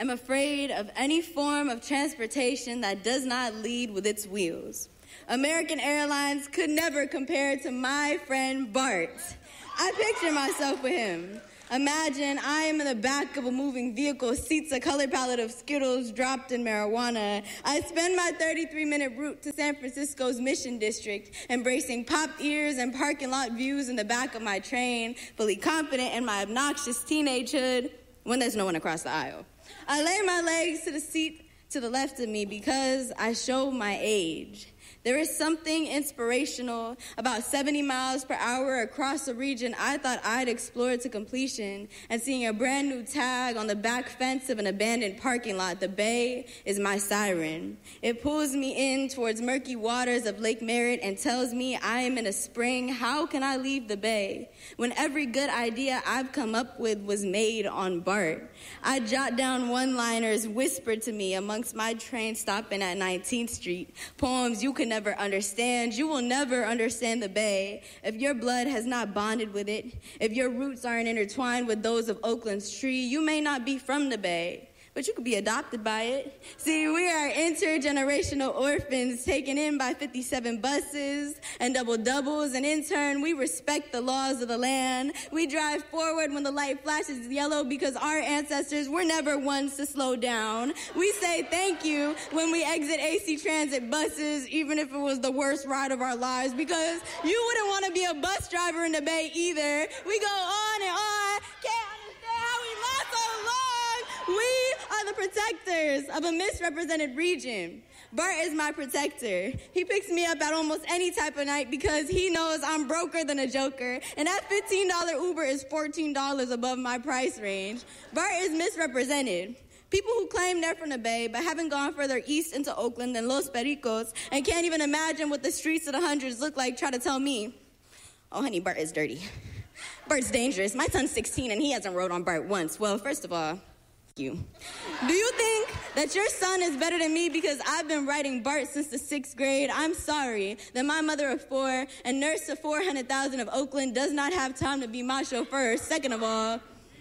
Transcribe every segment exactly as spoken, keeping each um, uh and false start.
am afraid of any form of transportation that does not lead with its wheels. American Airlines could never compare to my friend Bart. I picture myself with him. Imagine I am in the back of a moving vehicle, seats a color palette of Skittles dropped in marijuana. I spend my thirty-three minute route to San Francisco's Mission District, embracing pop ears and parking lot views in the back of my train, fully confident in my obnoxious teenagehood when there's no one across the aisle. I lay my legs to the seat to the left of me because I show my age. There is something inspirational about seventy miles per hour across a region I thought I'd explore to completion, and seeing a brand new tag on the back fence of an abandoned parking lot. The Bay is my siren. It pulls me in towards murky waters of Lake Merritt and tells me I am in a spring. How can I leave the Bay when every good idea I've come up with was made on BART? I jot down one-liners whispered to me amongst my train stopping at nineteenth street, poems you can never understand. You will never understand the Bay if your blood has not bonded with it. If your roots aren't intertwined with those of Oakland's tree, you may not be from the Bay, but you could be adopted by it. See, we are intergenerational orphans taken in by fifty-seven buses and double doubles, and in turn, we respect the laws of the land. We drive forward when the light flashes yellow because our ancestors were never ones to slow down. We say thank you when we exit A C Transit buses, even if it was the worst ride of our lives, because you wouldn't want to be a bus driver in the Bay either. We go on and on. Can't understand how we last so long. We are the protectors of a misrepresented region. Bart is my protector. He picks me up at almost any type of night because he knows I'm broker than a joker, and that fifteen dollar Uber is fourteen dollars above my price range. Bart is misrepresented. People who claim they're from the Bay but haven't gone further east into Oakland than Los Pericos and can't even imagine what the streets of the hundreds look like try to tell me, oh, honey, Bart is dirty. Bart's dangerous. My son's sixteen and he hasn't rode on Bart once. Well, first of all, you. Do you think that your son is better than me because I've been riding BART since the sixth grade? I'm sorry that my mother of four and nurse to four hundred thousand of Oakland does not have time to be my chauffeur. Second of all,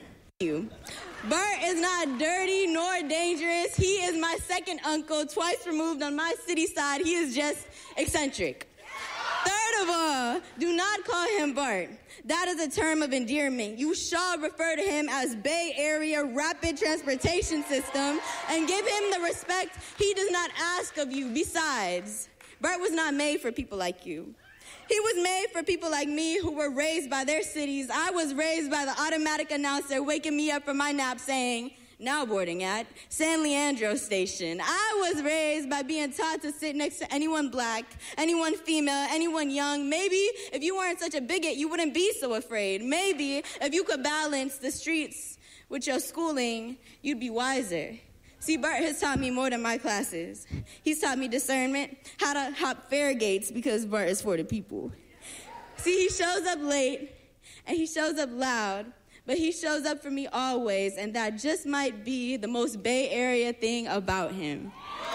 you. Bart is not dirty nor dangerous. He is my second uncle, twice removed on my city side. He is just eccentric. Third of all, do not call him Bart. That is a term of endearment. You shall refer to him as Bay Area Rapid Transportation System and give him the respect he does not ask of you. Besides, Bart was not made for people like you. He was made for people like me who were raised by their cities. I was raised by the automatic announcer waking me up from my nap saying, now boarding at San Leandro Station. I was raised by being taught to sit next to anyone black, anyone female, anyone young. Maybe if you weren't such a bigot, you wouldn't be so afraid. Maybe if you could balance the streets with your schooling, you'd be wiser. See, Bart has taught me more than my classes. He's taught me discernment, how to hop fare gates, because Bart is for the people. See, he shows up late, and he shows up loud, but he shows up for me always, and that just might be the most Bay Area thing about him.